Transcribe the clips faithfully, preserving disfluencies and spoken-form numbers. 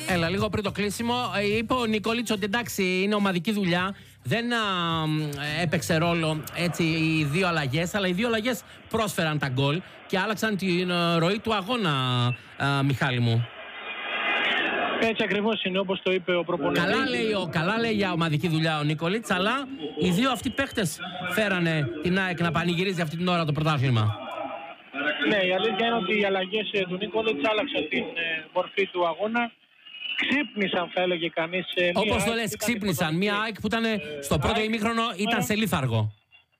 Έλα, λίγο πριν το κλείσιμο, είπε ο Νίκολιτς ότι εντάξει, είναι ομαδική δουλειά. Δεν α, έπαιξε ρόλο έτσι οι δύο αλλαγές, αλλά οι δύο αλλαγές πρόσφεραν τα γκολ και άλλαξαν την ροή του αγώνα, α, Μιχάλη μου. Έτσι ακριβώς είναι, όπως το είπε ο προπονητής. Καλά λέει, ο, καλά λέει για ομαδική δουλειά ο Νίκολιτς, αλλά οι δύο αυτοί παίχτες φέρανε την ΑΕΚ να πανηγυρίζει αυτή την ώρα το πρωτάθλημα. Ναι, η αλήθεια είναι ότι οι αλλαγές του Νίκολιτς άλλαξαν την ε, μορφή του αγώνα. Ξύπνησαν, θα έλεγε κανείς. Όπως το λες, ξύπνησαν. Μια ΑΕΚ που ήταν ε, στο πρώτο ημίχρονο ήταν σε λίθαργο.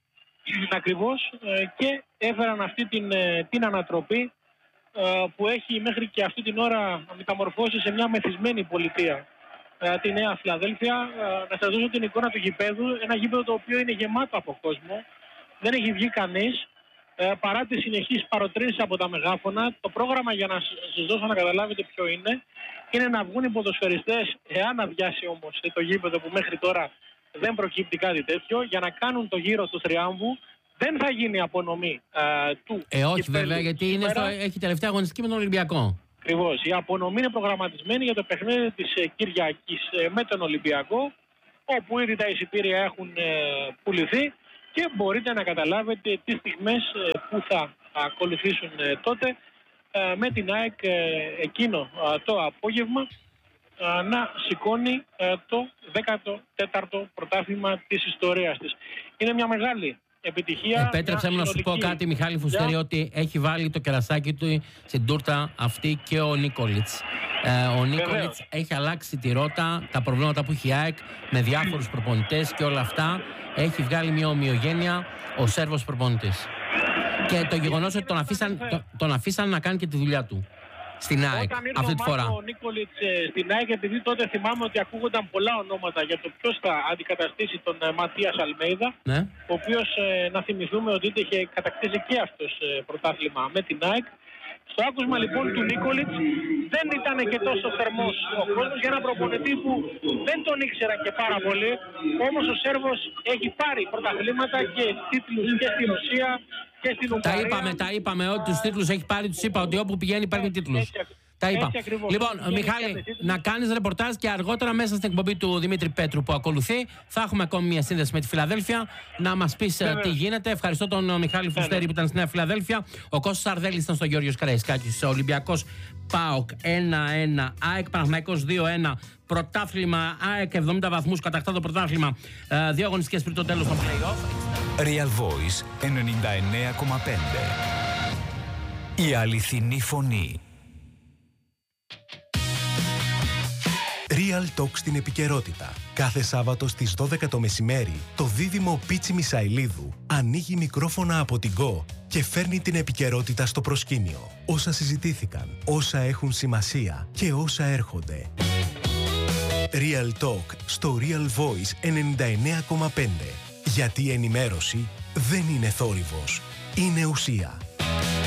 Ακριβώς. Ε, και έφεραν αυτή την, ε, την ανατροπή ε, που έχει μέχρι και αυτή την ώρα μεταμορφώσει σε μια μεθυσμένη πολιτεία. Ε, τη Νέα Φιλαδέλφια. Ε, να σας δώσω την εικόνα του γηπέδου. Ένα γήπεδο το οποίο είναι γεμάτο από κόσμο. Δεν έχει βγει κανείς. Ε, παρά τις συνεχείς παροτρύνσεις από τα μεγάφωνα. Το πρόγραμμα, για να σας δώσω να καταλάβετε ποιο είναι, είναι να βγουν οι ποδοσφαιριστές, εάν αδειάσει όμως το γήπεδο που μέχρι τώρα δεν προκύπτει κάτι τέτοιο, για να κάνουν το γύρο του θριάμβου. Δεν θα γίνει απονομή α, του. Ε, όχι βέβαια, γιατί είναι στο, έχει τελευταία αγωνιστική με τον Ολυμπιακό. Ακριβώς. Η απονομή είναι προγραμματισμένη για το παιχνίδι της ε, Κυριακής ε, με τον Ολυμπιακό, όπου ήδη τα εισιτήρια έχουν ε, πουληθεί και μπορείτε να καταλάβετε τις στιγμές ε, που θα ακολουθήσουν ε, τότε ε, με την ΑΕΚ ε, εκείνο ε, το απόγευμα ε, να σηκώνει ε, το δέκατο τέταρτο πρωτάθλημα της ιστορίας της. Είναι μια μεγάλη επιτυχία. Επέτρεψε μου να σου πω κάτι, Μιχάλη Φουστέρη, yeah. ότι έχει βάλει το κερασάκι του στην τούρτα αυτή και ο Νίκολιτς. Ε, ο Νίκολιτς έχει αλλάξει τη ρότα, τα προβλήματα που έχει η ΑΕΚ με διάφορους προπονητές και όλα αυτά. Έχει βγάλει μια ομοιογένεια ο Σέρβος προπονητής. Και το γεγονός ότι τον αφήσαν, το, τον αφήσαν να κάνει και τη δουλειά του στην ΑΕΚ αυτή τη φορά. Ο Νίκολιτς στην ΑΕΚ, επειδή τότε θυμάμαι ότι ακούγονταν πολλά ονόματα για το ποιος θα αντικαταστήσει τον Ματίας Αλμέιδα, ναι. ο οποίος ε, να θυμηθούμε ότι είχε κατακτήσει και αυτός ε, πρωτάθλημα με την ΑΕΚ. Στο άκουσμα λοιπόν του Νίκολιτς δεν ήταν και τόσο θερμός ο κόσμος για ένα προπονητή που δεν τον ήξερα και πάρα πολύ. Όμως ο Σέρβος έχει πάρει πρωταθλήματα και τίτλους και στη Ρωσία και στην Ουγγαρία. Τα είπαμε, τα είπαμε ότι τους τίτλους έχει πάρει, τους είπα ότι όπου πηγαίνει παίρνει τίτλους. Τα είπα. Λοιπόν, Μιχάλη, να κάνεις ρεπορτάζ και αργότερα μέσα στην εκπομπή του Δημήτρη Πέτρου που ακολουθεί. Θα έχουμε ακόμη μια σύνδεση με τη Φιλαδέλφια. Να μας πεις yeah. τι γίνεται. Ευχαριστώ τον Μιχάλη Φουστέρη yeah. που ήταν στη Νέα Φιλαδέλφια. Ο Κώστας Αρδέλης ήταν στο Γιώργος Καραϊσκάκης. Ο Ολυμπιακός ΠΑΟΚ ένα ένα. ΑΕΚ Παναθηναϊκός δύο ένα. Πρωτάθλημα ΑΕΚ εβδομήντα βαθμούς. Κατακτά το πρωτάθλημα. Ε, δύο αγωνιστικές πριν το τέλος των play-off. Real Voice ενενήντα εννέα κόμμα πέντε. Η αληθινή φωνή. Real Talk στην επικαιρότητα. Κάθε Σάββατο στις δώδεκα το μεσημέρι, το δίδυμο Πίτσι Μισαηλίδου ανοίγει μικρόφωνα από την Go και φέρνει την επικαιρότητα στο προσκήνιο. Όσα συζητήθηκαν, όσα έχουν σημασία και όσα έρχονται. Real Talk στο Real Voice ενενήντα εννέα κόμμα πέντε. Γιατί η ενημέρωση δεν είναι θόρυβος, είναι ουσία.